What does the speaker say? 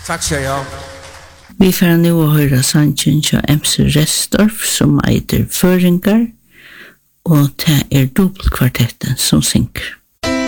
Takk skal jeg. Vi får nu å høre sangen til MC Restorff som eiter Føringar, og det Dubbelkvartetten som synker.